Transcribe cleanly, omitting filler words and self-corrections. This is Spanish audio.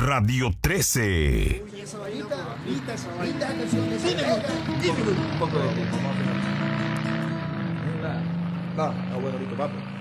Radio 13. Un poco de tiempo, vamos a hacer. No, bueno, listo, papo.